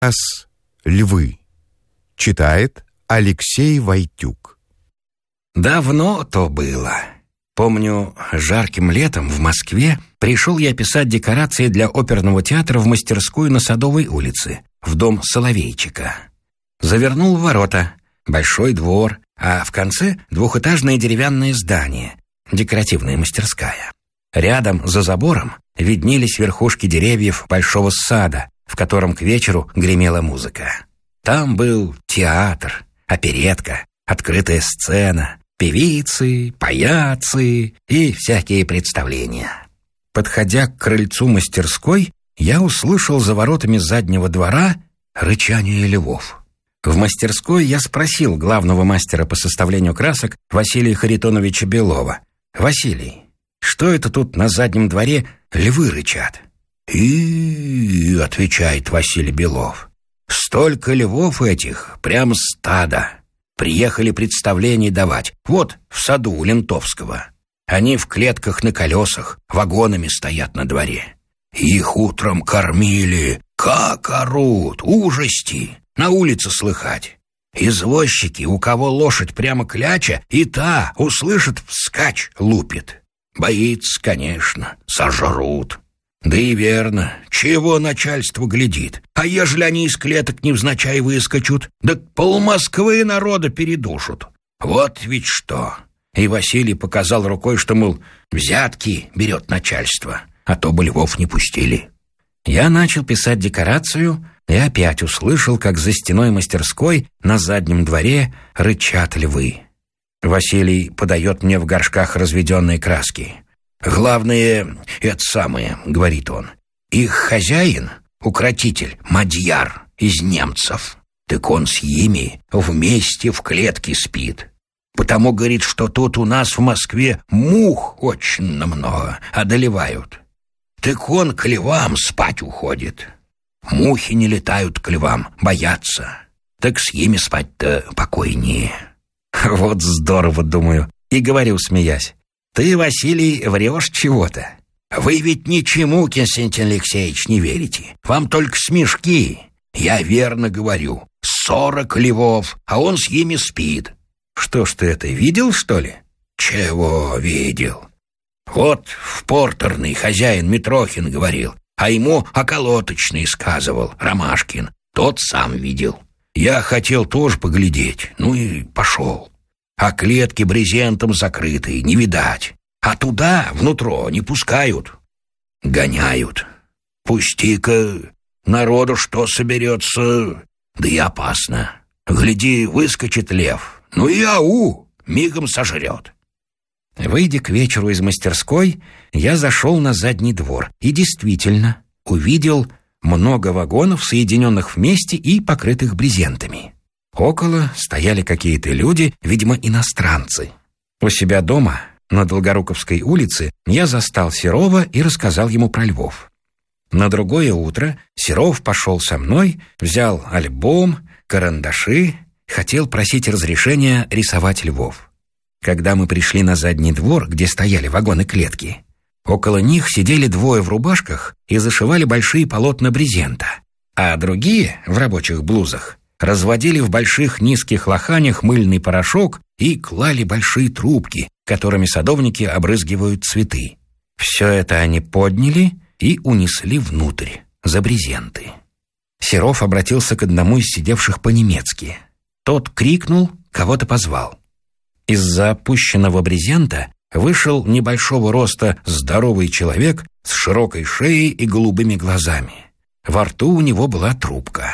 Львы. Читает Алексей Войтюк. Давно то было. Помню, жарким летом в Москве пришел я писать декорации для оперного театра в мастерскую на Садовой улице, в дом Соловейчика. Завернул в ворота, большой двор, а в конце двухэтажное деревянное здание, декоративная мастерская. Рядом, за забором, виднелись верхушки деревьев большого сада, в котором к вечеру гремела музыка. Там был театр, оперетка, открытая сцена, певицы, паяцы и всякие представления. Подходя к крыльцу мастерской, я услышал за воротами заднего двора рычание львов. В мастерской я спросил главного мастера по составлению красок Василия Харитоновича Белова: «Василий, что это тут на заднем дворе львы рычат?» «И, — отвечает Василий Белов, — столько львов этих, прям стадо. Приехали представление давать, вот в саду у Лентовского. Они в клетках на колесах, вагонами стоят на дворе. Их утром кормили, как орут, ужасти, на улице слыхать. Извозчики, у кого лошадь прямо кляча, и та, услышит, вскачь лупит. Боится, конечно, сожрут. Да и верно, чего начальство глядит? А ежели они из клеток невзначай выскочут, да полмосквы народа передушат. Вот ведь что!» И Василий показал рукой, что, мол, взятки берет начальство, а то бы львов не пустили. Я начал писать декорацию и опять услышал, как за стеной мастерской на заднем дворе рычат львы. Василий подает мне в горшках разведенные краски. «Главное, это самое, — говорит он, — их хозяин, укротитель, мадьяр из немцев. Так он с ими вместе в клетке спит. Потому, говорит, что тут у нас в Москве мух очень много одолевают. Так он к львам спать уходит. Мухи не летают к львам, боятся. Так с ними спать-то покойнее». Вот здорово, думаю, и говорю, смеясь: «Ты, Василий, врешь чего-то. Вы ведь ничему, Константин Алексеевич, не верите. Вам только смешки. Я верно говорю, 40 львов, а он с ними спит». «Что ж ты это, видел, что ли?» «Чего видел? Вот в портерный хозяин Митрохин говорил, а ему околоточный сказывал, Ромашкин. Тот сам видел. Я хотел тоже поглядеть, ну и пошел. А клетки брезентом закрытые, не видать. А туда, внутрь, не пускают. Гоняют. Пусти-ка, народу что соберется, да и опасно. Гляди, выскочит лев, ну и ау, мигом сожрет». Выйдя к вечеру из мастерской, я зашел на задний двор и действительно увидел много вагонов, соединенных вместе и покрытых брезентами. Около стояли какие-то люди, видимо, иностранцы. У себя дома, на Долгоруковской улице, я застал Серова и рассказал ему про львов. На другое утро Серов пошел со мной, взял альбом, карандаши, хотел просить разрешения рисовать львов. Когда мы пришли на задний двор, где стояли вагоны-клетки, около них сидели двое в рубашках и зашивали большие полотна брезента, а другие, в рабочих блузах, разводили в больших низких лоханях мыльный порошок и клали большие трубки, которыми садовники обрызгивают цветы. Все это они подняли и унесли внутрь, за брезенты. Серов обратился к одному из сидевших по-немецки. Тот крикнул, кого-то позвал. Из-за опущенного брезента вышел небольшого роста здоровый человек с широкой шеей и голубыми глазами. Во рту у него была трубка.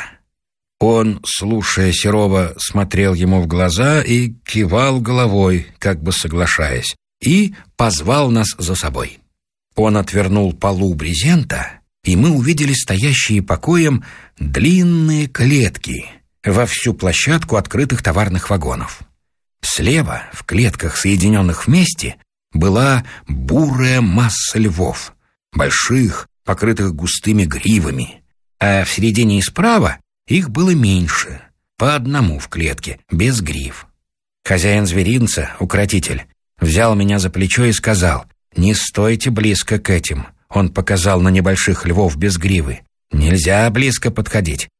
Он, слушая Серова, смотрел ему в глаза и кивал головой, как бы соглашаясь, и позвал нас за собой. Он отвернул полу брезента, и мы увидели стоящие покоем длинные клетки во всю площадку открытых товарных вагонов. Слева, в клетках, соединенных вместе, была бурая масса львов, больших, покрытых густыми гривами, а в середине и справа их было меньше, по одному в клетке, без грив. Хозяин зверинца, укротитель, взял меня за плечо и сказал: «Не стойте близко к этим». Он показал на небольших львов без гривы. «Нельзя близко подходить,